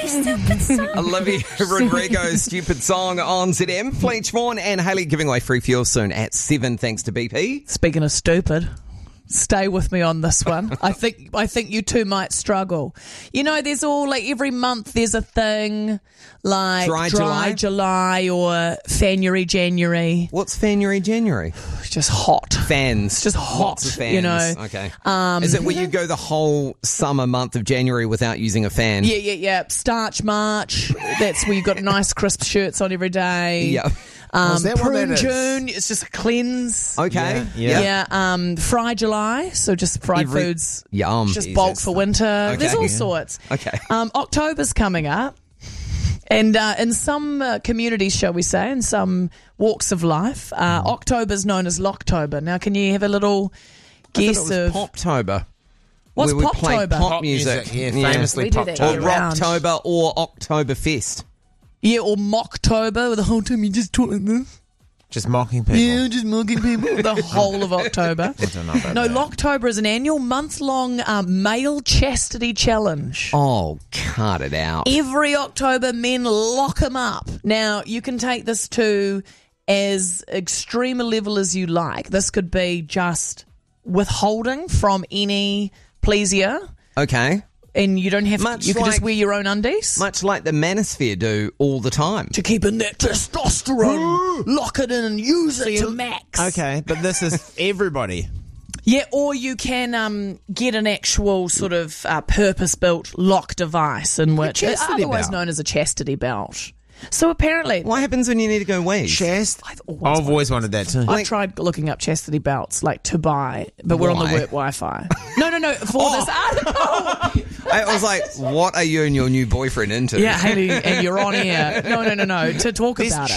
stupid song. Olivia Rodrigo's Stupid Song on ZM. Fleetch Vaughan and Hayley giving away free fuel soon at 7 thanks to BP. Speaking of stupid, stay with me on this one. I think you two might struggle. You know, there's all like every month there's a thing like Dry July or Fanuary January. What's Fanuary January? It's just hot. Fans. Just hot, Lots of fans. you know. Okay. Is it where you go the whole summer month of January without using a fan? Yeah. Starch March. That's where you've got nice crisp shirts on every day. Yeah. Prune June, it's just a cleanse. Okay. Yeah. Fried July, so just fried foods. Yum. Just bulk for winter. Okay. There's all sorts. Okay. October's coming up. And in some communities, shall we say, in some walks of life, October's known as Locktober. Now, can you have a little guess of Poptober? What's where we play Poptober? pop music. Yeah, famously We do that Poptober. year Or round. Rocktober or Oktoberfest. Yeah, or Mocktober, the whole time you just talk like this. Just mocking people. Yeah, just mocking people the whole of October. I don't know about No, that. Locktober is an annual month-long male chastity challenge. Oh, cut it out. Every October, men lock 'em up. Now, you can take this to as extreme a level as you like. This could be just withholding from any pleasure, Okay. and you don't have Much to, you can just like- wear your own undies. Much like the Manosphere do all the time. To keep in that testosterone, lock it in and use it to max. Okay, but this is everybody. Yeah, or you can get an actual sort of purpose-built lock device in which, chastity otherwise belt. known as a chastity belt. So apparently, What happens when you need to go wee? Chast. I've I've always wanted that too. I've tried looking up chastity belts, like to buy, but we're on the Why? work Wi-Fi. No, for this article. I was like, what are you and your new boyfriend into? Yeah, Hayley, and you're on air. No, to talk There's about it.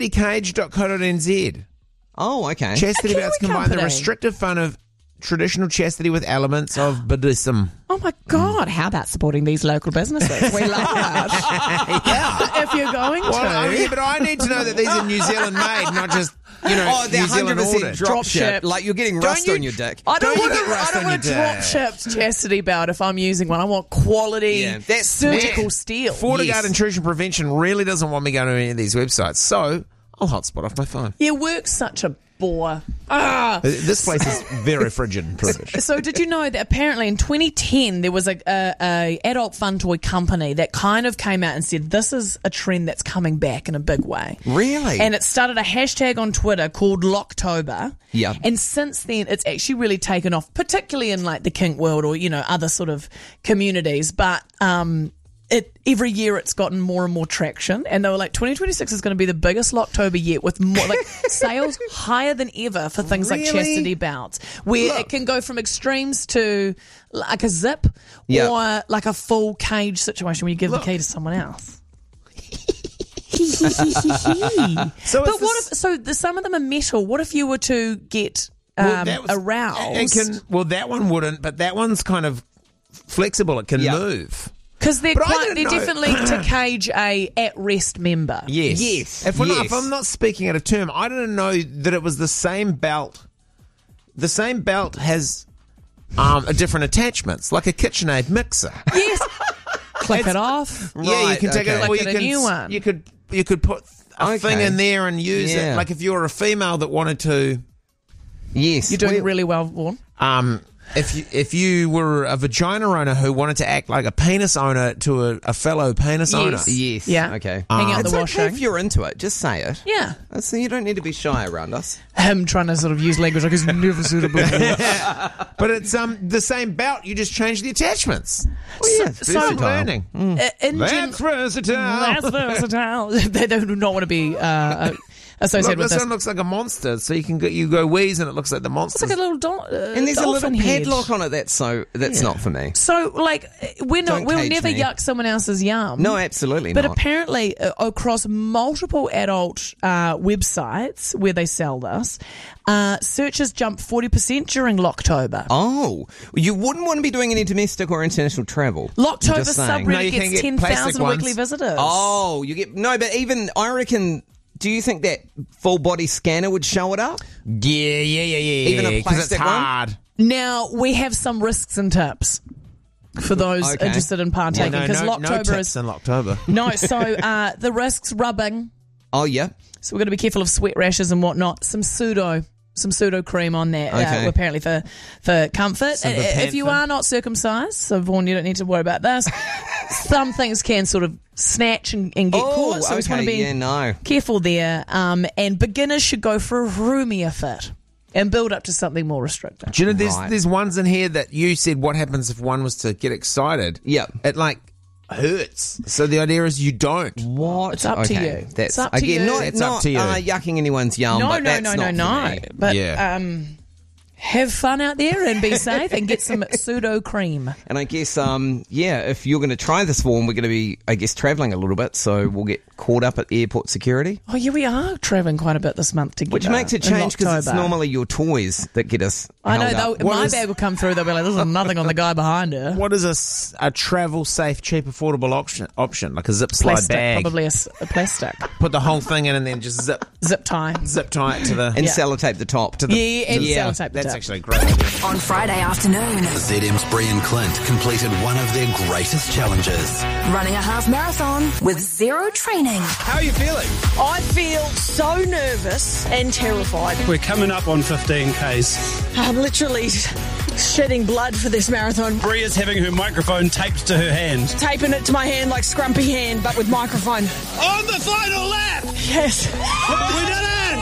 chastitycage.co.nz. Oh, okay. Chastity A belts Kiwi combine the company. restrictive fun of traditional chastity with elements of Buddhism. Oh my God, how about supporting these local businesses? We love it. Yeah. If you're going to. Yeah, but I need to know that these are New Zealand made, not just, Oh, they're New Zealand 100% ordered. drop ship. Drop-ship. Like you're getting rust you- on your dick. I don't Don't you want get rust on a your drop dick? shipped chastity belt if I'm using one. I want quality Yeah, that's surgical smart. steel. FortiGuard Yes. Intrusion Prevention really doesn't want me going to any of these websites, so I'll hotspot off my phone. Yeah, work's such a bore. This place is very frigid and prudish. So did you know that apparently in 2010 there was a adult fun toy company that kind of came out and said this is a trend that's coming back in a big way. Really? And it started a hashtag on Twitter called Locktober. Yeah. And since then it's actually really taken off, particularly in like the kink world or, you know, other sort of communities. But every year it's gotten more and more traction, and they were like 2026 is going to be the biggest Locktober yet, with more like sales higher than ever for things like Really? chastity belts, where it can go from extremes to like a zip Yeah. or like a full cage situation where you give the key to someone else. So But what if some of them are metal? What if you were to get aroused? That one wouldn't, but that one's kind of flexible. It can Yeah. move. Because they're But I didn't know. definitely to cage a at-rest member. Yes. Yes. If I'm not speaking out of term, I didn't know that it was the same belt. The same belt has different attachments, like a KitchenAid mixer. Yes. Click it off. Yeah, you can take okay. it. Or Click you it a can. new one. You could put a thing in there and use Yeah. it. Like if you're a female that wanted to. Yes. You're doing really well, Vaughan. If you were a vagina owner who wanted to act like a penis owner to a fellow penis owner. Yes. Yeah. Okay. Hang out It's the okay washing. if you're into it. Just say it. Yeah. So you don't need to be shy around us. Him trying to sort of use language like he's never suitable. But it's the same belt, you just change the attachments. So learning. in That's versatile. That's versatile. They do not want to be associated Look, with this this. one looks like a monster, so you go wheeze and it looks like the monster. It's like a little And there's a little dolphin head. padlock on it. That's not for me. So, like, we'll Don't cage never me. yuck someone else's yum. No, absolutely But not. apparently, across multiple adult websites where they sell this, searches jumped 40% during Locktober. Oh, you wouldn't want to be doing any domestic or international travel. Locktober Just saying. No, subreddit you can gets get plastic 10,000 ones. weekly visitors. Oh, you get no, but even I reckon. Do you think that full body scanner would show it up? Yeah. Even a 'cause plastic it's one? hard. Now, we have some risks and tips. for those Okay. interested in partaking, because no Locktober tips is in Locktober. no. So the risks: rubbing. Oh, yeah. So we're going to be careful of sweat rashes and whatnot. Some pseudo cream on there, Okay. apparently for comfort. Some If you Bepanthen. are not circumcised, so Vaughan, you don't need to worry about this. Some things can sort of snatch and get caught, so we just want to be careful there. And beginners should go for a roomier fit and build up to something more restrictive. Do you know Right. there's ones in here that you said what happens if one was to get excited? Yep. It like hurts. So the idea is you don't. What? It's up to you. That's It's up to again, you. not, It's not up to you. Yucking anyone's yum. No, but no, that's no, not no, for no. me. But Yeah. have fun out there and be safe and get some pseudo cream. And I guess, if you're going to try this form, we're going to be, I guess, travelling a little bit, so we'll get caught up at airport security. Oh, yeah, we are travelling quite a bit this month together. Which makes it in change because it's October. normally your toys that get us. I know, held up. though, my bag will come through, they'll be like, there's nothing on the guy behind her. What is a travel safe, cheap, affordable option? Like a zip slide Plastic, bag. probably a plastic. Put the whole thing in and then just zip Tie tie it to the And Yeah. sellotape the top. to the Yeah, and Yeah, sellotape the That's tip. actually a great idea. On Friday afternoon, ZM's Brie and Clint completed one of their greatest challenges. running a half marathon with zero training. How are you feeling? I feel so nervous and terrified. We're coming up on 15 Ks. I'm literally shedding blood for this marathon. Brie is having her microphone taped to her hand. Taping it to my hand like Scrumpy hand, but with microphone. On the final lap! Yes. We did it!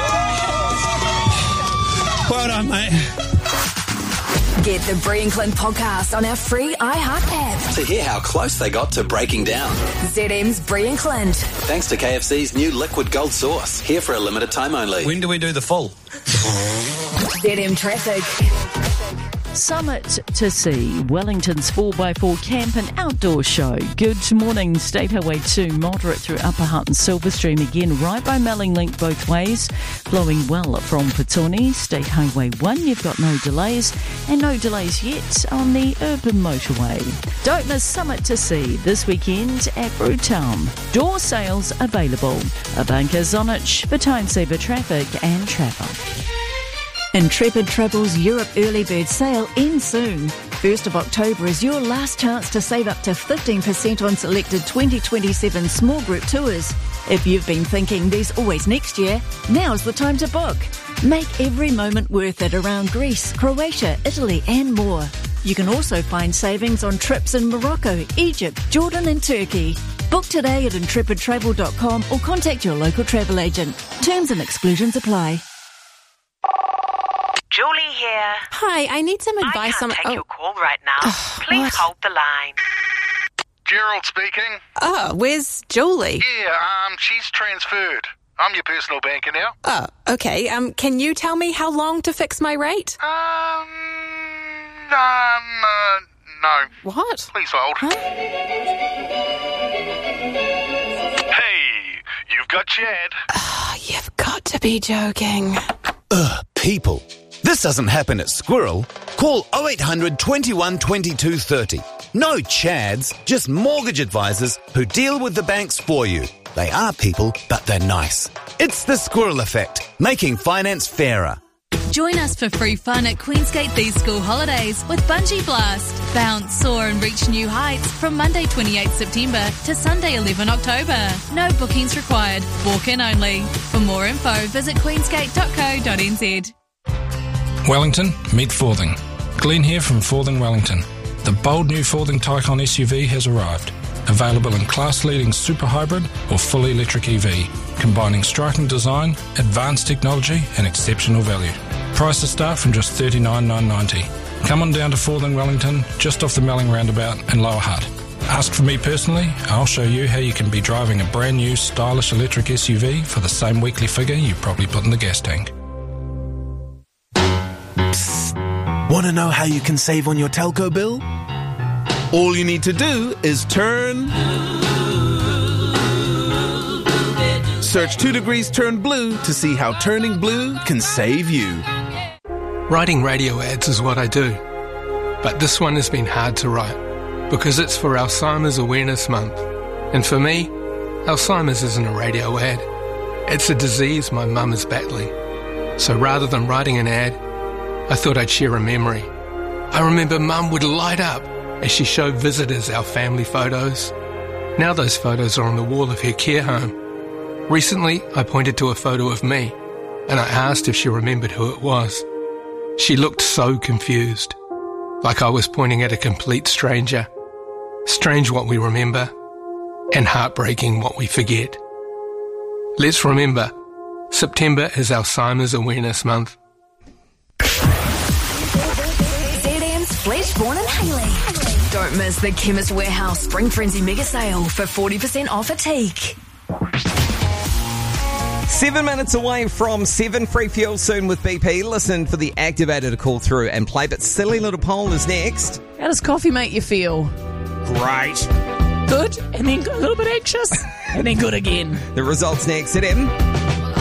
Well done, mate. Get the Brie and Clint podcast on our free iHeart app. To hear how close they got to breaking down. ZM's Brie and Clint. Thanks to KFC's new liquid gold sauce. Here for a limited time only. When do we do the full? ZM Traffic. Summit to see Wellington's 4x4 camp and outdoor show. Good morning. State Highway 2 moderate through Upper Hutt and Silverstream again right by Melling Link both ways. Flowing well from Petone. State Highway 1 you've got no delays and no delays yet on the Urban Motorway. Don't miss Summit to see this weekend at Brewtown. Door sales available. A banker Zonich for time saver traffic and traffic. Intrepid Travel's Europe Early Bird Sale ends soon. 1st of October is your last chance to save up to 15% on selected 2027 small group tours. If you've been thinking there's always next year, now's the time to book. Make every moment worth it around Greece, Croatia, Italy and more. You can also find savings on trips in Morocco, Egypt, Jordan and Turkey. Book today at intrepidtravel.com or contact your local travel agent. Terms and exclusions apply. Julie here. Hi, I need some advice I can't on... take your call right now. Please what? hold the line. Gerald speaking. Oh, where's Julie? Yeah, she's transferred. I'm your personal banker now. Oh, okay. Can you tell me how long to fix my rate? No. What? Please hold. Huh? Hey, you've got Chad. Oh, you've got to be joking. People. This doesn't happen at Squirrel. Call 0800 21 22 30. No Chads, just mortgage advisors who deal with the banks for you. They are people, but they're nice. It's the Squirrel Effect, making finance fairer. Join us for free fun at Queensgate these school holidays with Bungee Blast. Bounce, soar and reach new heights from Monday 28 September to Sunday 11 October. No bookings required. Walk in only. For more info, visit queensgate.co.nz. Wellington, meet Forthing. Glenn here from Forthing Wellington. The bold new Forthing Taycan SUV has arrived. Available in class-leading super hybrid or fully electric EV, combining striking design, advanced technology and exceptional value. Prices start from just $39,990. Come on down to Forthing Wellington, just off the Melling roundabout in Lower Hutt. Ask for me personally, I'll show you how you can be driving a brand new stylish electric SUV for the same weekly figure you probably put in the gas tank. Want to know how you can save on your telco bill? All you need to do is search 2 Degrees Turn Blue to see how turning blue can save you. Writing radio ads is what I do. But this one has been hard to write because it's for Alzheimer's Awareness Month. And for me, Alzheimer's isn't a radio ad. It's a disease my mum is battling. So rather than writing an ad, I thought I'd share a memory. I remember Mum would light up as she showed visitors our family photos. Now those photos are on the wall of her care home. Recently, I pointed to a photo of me, and I asked if she remembered who it was. She looked so confused, like I was pointing at a complete stranger. Strange what we remember, and heartbreaking what we forget. Let's remember, September is Alzheimer's Awareness Month. ZM's Fletchborn and Hayley. Don't miss the Chemist Warehouse Spring Frenzy Mega Sale for 40% off at Teak. 7 minutes away from 7. Free fuel soon with BP. Listen for the activator to call through and play. But silly little poll is next. How does coffee make you feel? Great. Good, and then a little bit anxious, and then good again. The results next at M.